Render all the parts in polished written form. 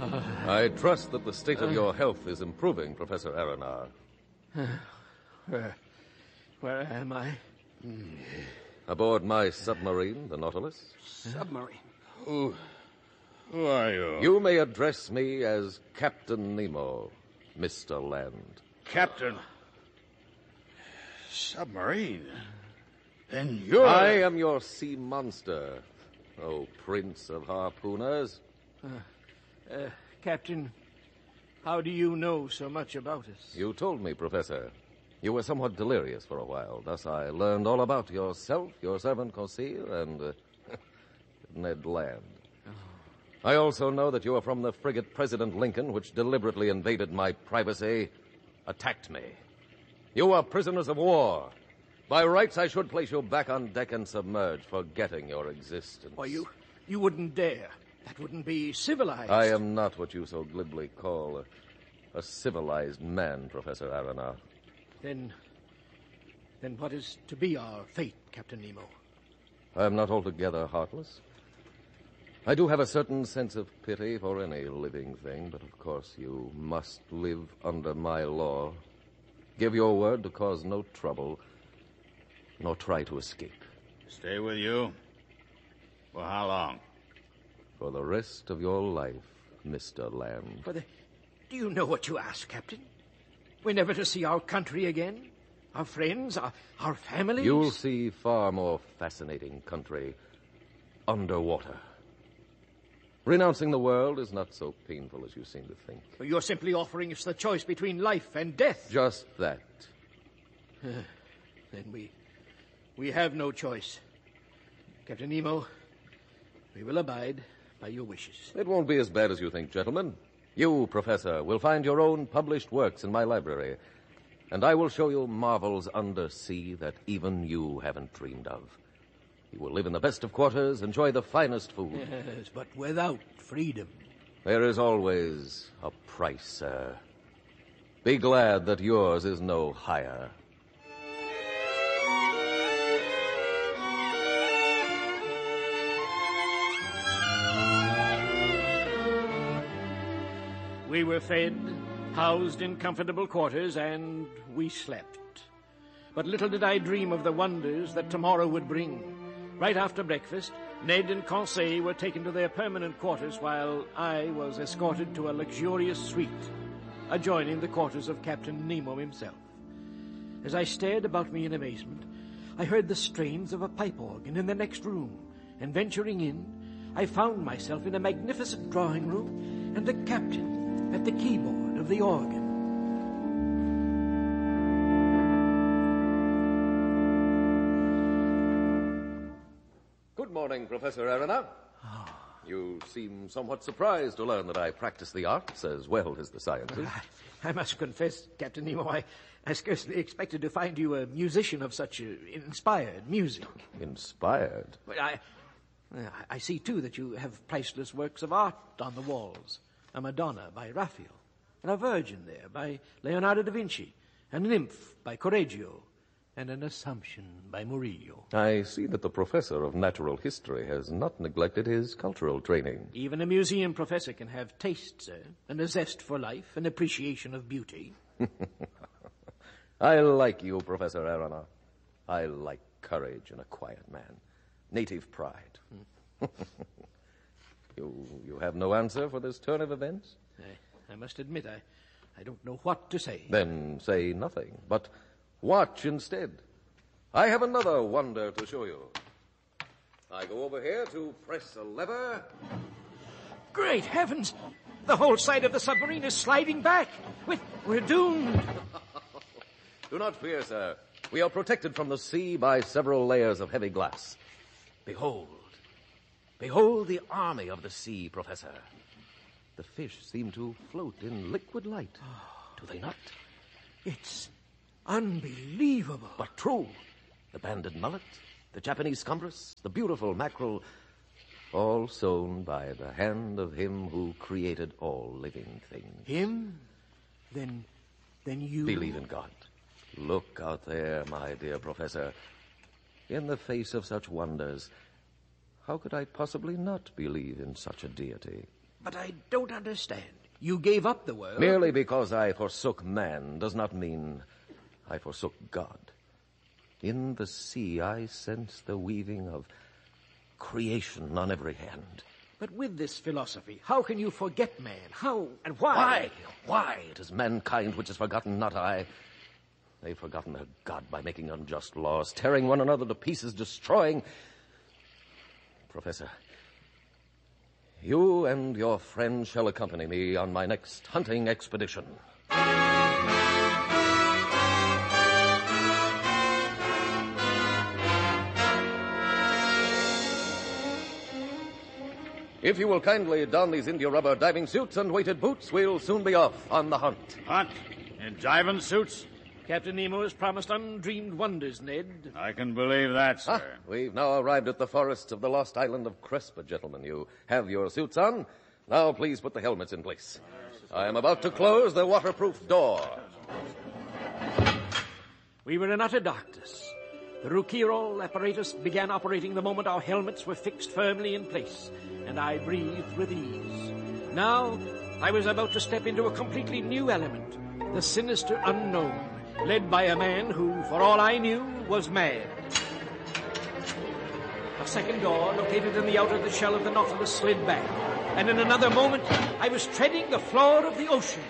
I trust that the state of your health is improving, Professor Aranar. Where am I? Aboard my submarine, the Nautilus. Submarine? Who are you? You may address me as Captain Nemo, Mr. Land. Captain. Submarine? Then you're... I am your sea monster, oh prince of harpooners. Captain, how do you know so much about us? You told me, Professor. You were somewhat delirious for a while. Thus I learned all about yourself, your servant Corsair, and Ned Land. I also know that you are from the frigate President Lincoln, which deliberately invaded my privacy, attacked me. You are prisoners of war. By rights, I should place you back on deck and submerged, forgetting your existence. Why, you wouldn't dare. That wouldn't be civilized. I am not what you so glibly call a civilized man, Professor Aranar. Then what is to be our fate, Captain Nemo? I am not altogether heartless. I do have a certain sense of pity for any living thing, but of course you must live under my law. Give your word to cause no trouble, nor try to escape. Stay with you? For how long? For the rest of your life, Mr. Land. Do you know what you ask, Captain? We're never to see our country again? Our friends, our families? You'll see far more fascinating country underwater. Renouncing the world is not so painful as you seem to think. You're simply offering us the choice between life and death. Just that. Then we have no choice. Captain Nemo, we will abide by your wishes. It won't be as bad as you think, gentlemen. You, Professor, will find your own published works in my library, and I will show you marvels undersea that even you haven't dreamed of. You will live in the best of quarters, enjoy the finest food. Yes, but without freedom. There is always a price, sir. Be glad that yours is no higher. We were fed, housed in comfortable quarters, and we slept. But little did I dream of the wonders that tomorrow would bring. Right after breakfast, Ned and Conseil were taken to their permanent quarters while I was escorted to a luxurious suite adjoining the quarters of Captain Nemo himself. As I stared about me in amazement, I heard the strains of a pipe organ in the next room, and venturing in, I found myself in a magnificent drawing room and the captain at the keyboard of the organ. Good morning, Professor Aranar. You seem somewhat surprised to learn that I practice the arts as well as the sciences. I must confess, Captain Nemo, I scarcely expected to find you a musician of such inspired music. Inspired? But I see, too, that you have priceless works of art on the walls. A Madonna by Raphael, and a Virgin there by Leonardo da Vinci, a Nymph by Correggio, and an Assumption by Murillo. I see that the professor of natural history has not neglected his cultural training. Even a museum professor can have taste, sir, and a zest for life, an appreciation of beauty. I like you, Professor Aranar. I like courage in a quiet man. Native pride. You have no answer for this turn of events? I must admit, I don't know what to say. Then say nothing, but watch instead. I have another wonder to show you. I go over here to press a lever. Great heavens! The whole side of the submarine is sliding back. We're doomed. Do not fear, sir. We are protected from the sea by several layers of heavy glass. Behold. Behold the army of the sea, Professor. The fish seem to float in liquid light. Do they not? It's unbelievable. But true. The banded mullet, the Japanese scombros, the beautiful mackerel, all sewn by the hand of him who created all living things. Him? Then you... Believe in God. Look out there, my dear Professor. In the face of such wonders, how could I possibly not believe in such a deity? But I don't understand. You gave up the world. Merely because I forsook man does not mean I forsook God. In the sea, I sense the weaving of creation on every hand. But with this philosophy, how can you forget man? How and why? Why? Why? It is mankind which has forgotten, not I. They've forgotten their God by making unjust laws, tearing one another to pieces, destroying... Professor, you and your friend shall accompany me on my next hunting expedition. If you will kindly don these India-rubber diving suits and weighted boots, we'll soon be off on the hunt. Hunt? In diving suits? Captain Nemo has promised undreamed wonders, Ned. I can believe that, sir. We've now arrived at the forests of the lost island of Crespa, gentlemen. You have your suits on. Now please put the helmets in place. I am about to close the waterproof door. We were in utter darkness. The Rouquayrol apparatus began operating the moment our helmets were fixed firmly in place, and I breathed with ease. Now, I was about to step into a completely new element, the sinister unknown, led by a man who, for all I knew, was mad. A second door, located in the outer of the shell of the Nautilus, slid back, and in another moment, I was treading the floor of the ocean.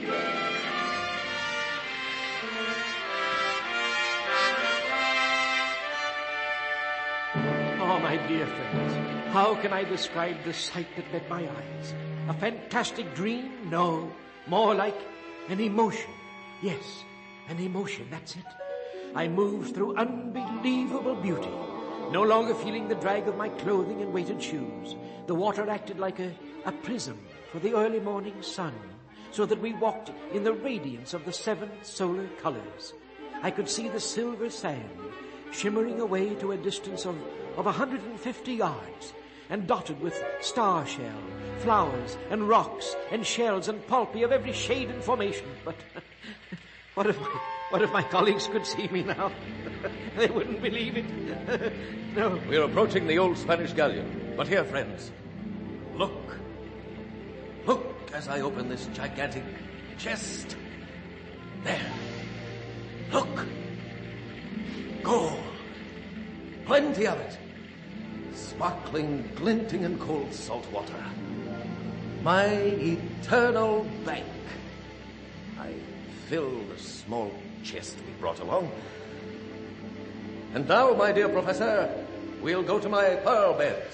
Oh, my dear friends, how can I describe the sight that met my eyes? A fantastic dream? No, more like an emotion. Yes, an emotion, that's it. I moved through unbelievable beauty, no longer feeling the drag of my clothing and weighted shoes. The water acted like a prism for the early morning sun, so that we walked in the radiance of the 7 solar colors. I could see the silver sand shimmering away to a distance of 150 yards, and dotted with star shell, flowers, and rocks, and shells, and pulpy of every shade and formation. But what if my colleagues could see me now? They wouldn't believe it. No. We're approaching the old Spanish galleon. But here, friends, look. Look as I open this gigantic chest. There. Look. Gold. Plenty of it. Sparkling, glinting in cold salt water. My eternal bank. I fill the small chest we brought along. And now, my dear Professor, we'll go to my pearl beds.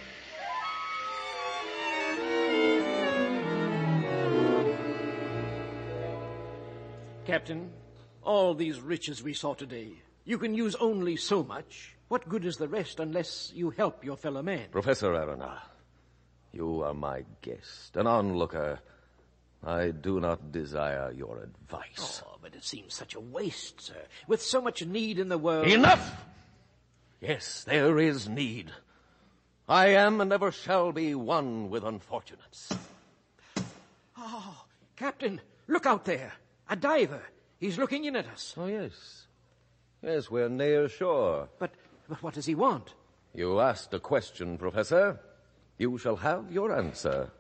Captain, all these riches we saw today, you can use only so much. What good is the rest unless you help your fellow man? Professor Aronnax, you are my guest, an onlooker. I do not desire your advice. Oh, but it seems such a waste, sir. With so much need in the world... Enough! Yes, there is need. I am and never shall be one with unfortunates. Oh, Captain, look out there. A diver. He's looking in at us. Oh, yes. Yes, we're near shore. But what does he want? You asked a question, Professor. You shall have your answer.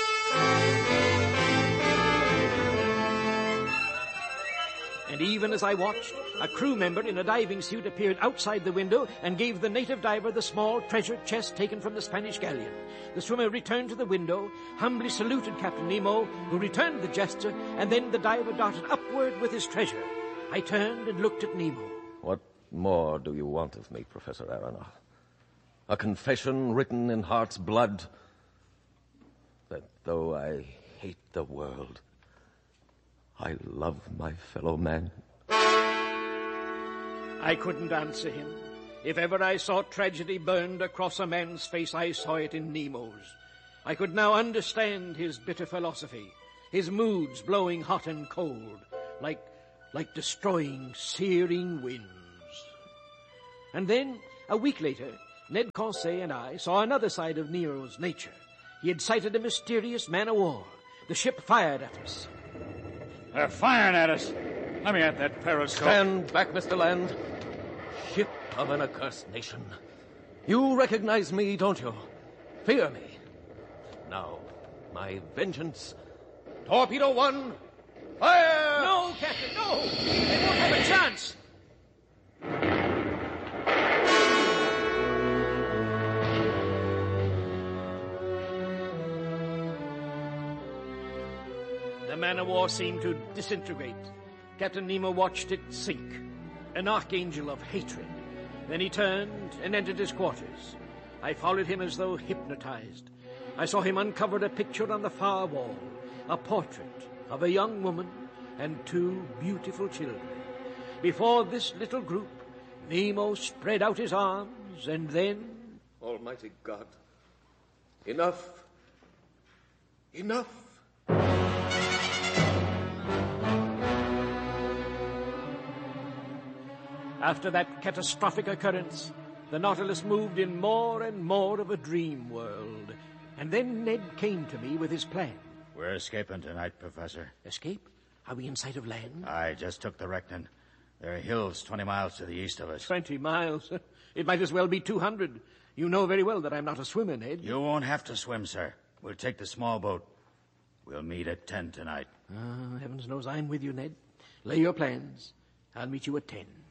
And even as I watched, a crew member in a diving suit appeared outside the window and gave the native diver the small treasure chest taken from the Spanish galleon. The swimmer returned to the window, humbly saluted Captain Nemo, who returned the gesture, and then the diver darted upward with his treasure. I turned and looked at Nemo. What more do you want of me, Professor Aronnax? A confession written in heart's blood that though I hate the world, I love my fellow man. I couldn't answer him. If ever I saw tragedy burned across a man's face, I saw it in Nemo's. I could now understand his bitter philosophy, his moods blowing hot and cold, like destroying, searing winds. And then, a week later, Ned Conseil and I saw another side of Nemo's nature. He had sighted a mysterious man-of-war. The ship fired at us. They're firing at us. Let me at that periscope. Stand back, Mr. Land. Ship of an accursed nation. You recognize me, don't you? Fear me. Now, my vengeance. Torpedo 1, fire! No, Captain, no! They won't have a chance! The man-of-war seemed to disintegrate. Captain Nemo watched it sink, an archangel of hatred. Then he turned and entered his quarters. I followed him as though hypnotized. I saw him uncover a picture on the far wall, a portrait of a young woman and 2 beautiful children. Before this little group, Nemo spread out his arms, and then... Almighty God. Enough. Enough. After that catastrophic occurrence, the Nautilus moved in more and more of a dream world. And then Ned came to me with his plan. We're escaping tonight, Professor. Escape? Are we in sight of land? I just took the reckoning. There are hills 20 miles to the east of us. 20 miles? It might as well be 200. You know very well that I'm not a swimmer, Ned. You won't have to swim, sir. We'll take the small boat. We'll meet at 10 tonight. Heavens knows I'm with you, Ned. Lay your plans. I'll meet you at 10.